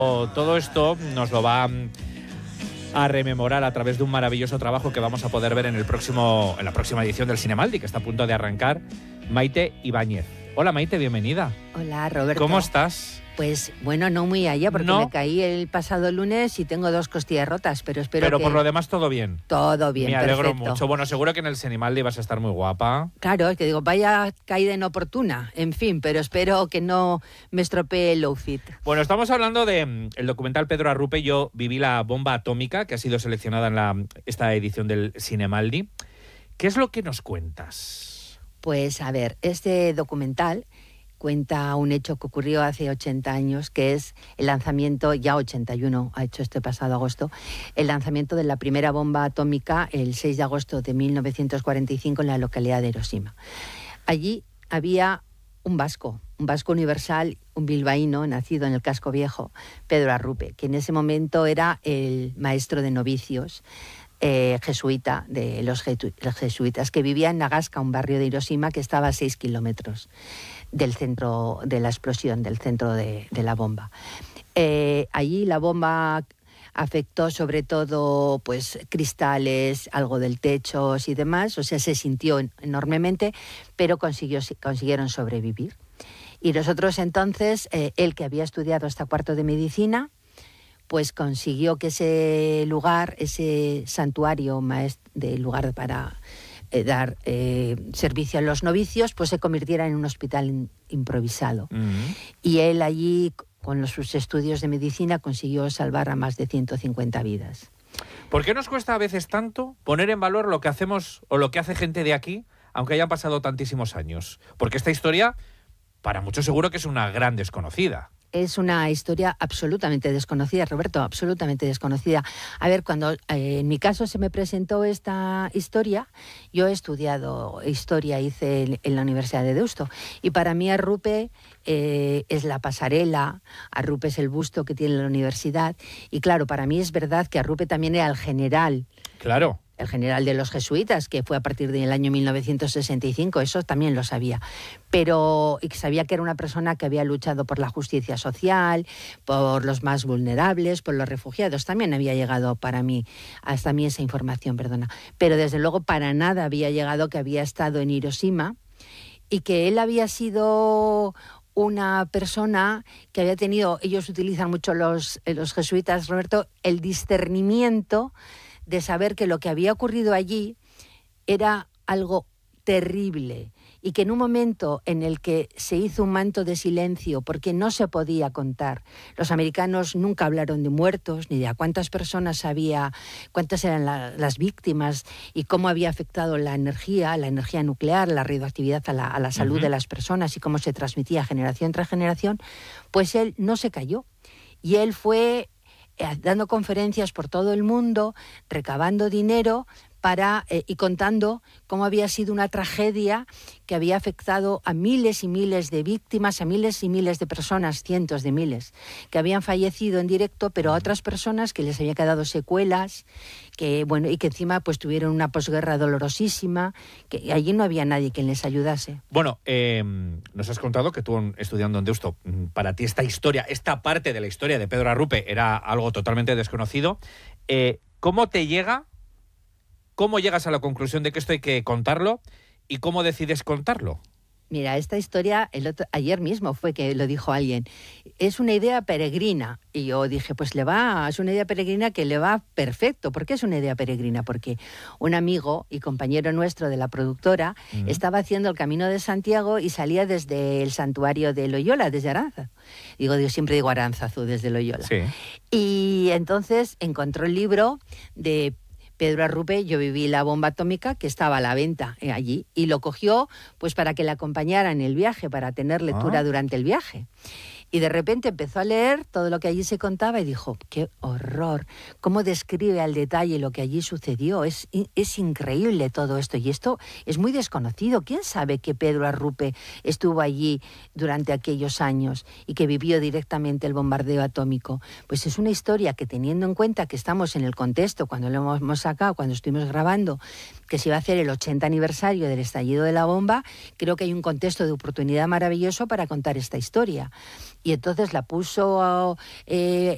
Todo esto nos lo va a rememorar a través de un maravilloso trabajo que vamos a poder ver en la próxima edición del Cinemaldi, que está a punto de arrancar, Maite Ibáñez. Hola Maite, bienvenida. Hola Roberto. ¿Cómo estás? Pues bueno, no muy allá porque me caí el pasado lunes y tengo 2 costillas rotas, pero espero que... Pero por lo demás todo bien. Todo bien, me alegro perfecto. mucho. Bueno, seguro que en el Cinemaldi vas a estar muy guapa. Claro, es que digo, vaya caída inoportuna, en fin, pero espero que no me estropee el outfit. Bueno, estamos hablando del documental Pedro Arrupe. Yo viví la bomba atómica, que ha sido seleccionada en esta edición del Cinemaldi. ¿Qué es lo que nos cuentas? Pues a ver, este documental cuenta un hecho que ocurrió hace 80 años, que es el lanzamiento, ya 81, ha hecho este pasado agosto, el lanzamiento de la primera bomba atómica el 6 de agosto de 1945 en la localidad de Hiroshima. Allí había un vasco universal, un bilbaíno, nacido en el Casco Viejo, Pedro Arrupe, que en ese momento era el maestro de novicios jesuita de los jesuitas, que vivía en Nagasca, un barrio de Hiroshima que estaba a 6 kilómetros del centro de la explosión, del centro de la bomba. Allí la bomba afectó sobre todo pues cristales, algo del techo y demás, o sea, se sintió enormemente, pero consiguieron sobrevivir. Y nosotros entonces, él que había estudiado hasta cuarto de medicina, pues consiguió que ese lugar, ese santuario de lugar para dar servicio a los novicios, pues se convirtiera en un hospital improvisado. Y él allí, con sus estudios de medicina, consiguió salvar a más de 150 vidas. ¿Por qué nos cuesta a veces tanto poner en valor lo que hacemos o lo que hace gente de aquí, aunque hayan pasado tantísimos años? Porque esta historia, para muchos seguro que es una gran desconocida. Es una historia absolutamente desconocida, Roberto, absolutamente desconocida. A ver, cuando en mi caso se me presentó esta historia, yo he estudiado historia, hice en la Universidad de Deusto, y para mí Arrupe es la pasarela, Arrupe es el busto que tiene la universidad, y claro, para mí es verdad que Arrupe también era el general. Claro. El general de los jesuitas, que fue a partir del año 1965, eso también lo sabía. Pero sabía que era una persona que había luchado por la justicia social, por los más vulnerables, por los refugiados. También había llegado hasta mí esa información, perdona. Pero desde luego para nada había llegado que había estado en Hiroshima y que él había sido una persona que había tenido, ellos utilizan mucho los jesuitas, Roberto, el discernimiento de saber que lo que había ocurrido allí era algo terrible y que en un momento en el que se hizo un manto de silencio porque no se podía contar, los americanos nunca hablaron de muertos ni de a cuántas personas había, cuántas eran las víctimas y cómo había afectado la energía nuclear, la radioactividad a la salud de las personas y cómo se transmitía generación tras generación, pues él no se calló y él fue dando conferencias por todo el mundo, recabando dinero y contando cómo había sido una tragedia que había afectado a miles y miles de víctimas, a miles y miles de personas, cientos de miles, que habían fallecido en directo, pero a otras personas que les había quedado secuelas, y que encima pues tuvieron una posguerra dolorosísima, que allí no había nadie quien les ayudase. Bueno, nos has contado que tú estudiando en Deusto, para ti esta parte de la historia de Pedro Arrupe era algo totalmente desconocido. ¿Cómo llegas a la conclusión de que esto hay que contarlo y cómo decides contarlo? Mira, esta historia ayer mismo fue que lo dijo alguien. Es una idea peregrina. Y yo dije, pues es una idea peregrina que le va perfecto. ¿Por qué es una idea peregrina? Porque un amigo y compañero nuestro de la productora estaba haciendo el Camino de Santiago y salía desde el santuario de Loyola, desde Aránzazu. Yo siempre digo Aránzazu, desde Loyola. Sí. Y entonces encontró el libro de Pedro Arrupe, Yo viví la bomba atómica, que estaba a la venta allí, y lo cogió pues para que le acompañara en el viaje, para tener lectura durante el viaje. Y de repente empezó a leer todo lo que allí se contaba y dijo, ¡qué horror! ¿Cómo describe al detalle lo que allí sucedió? Es increíble todo esto. Y esto es muy desconocido. ¿Quién sabe que Pedro Arrupe estuvo allí durante aquellos años y que vivió directamente el bombardeo atómico? Pues es una historia que, teniendo en cuenta que estamos en el contexto, cuando lo hemos sacado, cuando estuvimos grabando, que se iba a hacer el 80 aniversario del estallido de la bomba, creo que hay un contexto de oportunidad maravilloso para contar esta historia. Y entonces la puso